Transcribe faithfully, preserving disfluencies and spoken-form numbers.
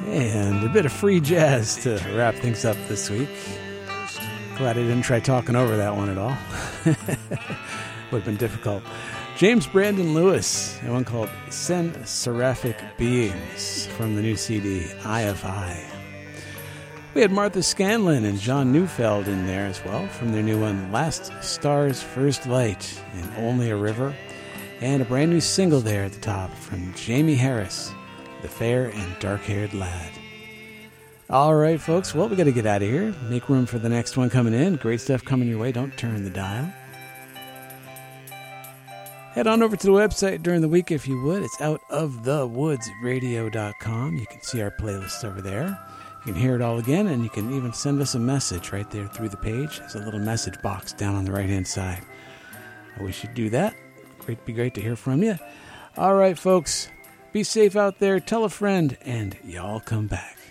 And a bit of free jazz to wrap things up this week. Glad I didn't try talking over that one at all. Would have been difficult. James Brandon Lewis, a one called Sen Seraphic Beings from the new C D, I F I. We had Martha Scanlon and John Neufeld in there as well from their new one, Last Star's First Light and Only a River. And a brand new single there at the top from Jamie Harris, The Fair and Dark-Haired Lad. All right, folks. Well, we got to get out of here. Make room for the next one coming in. Great stuff coming your way. Don't turn the dial. Head on over to the website during the week if you would. It's out of the woods radio dot com. You can see our playlist over there. You can hear it all again, and you can even send us a message right there through the page. There's a little message box down on the right-hand side. I wish you'd do that. Great, be great to hear from you. All right, folks. Be safe out there. Tell a friend, and y'all come back.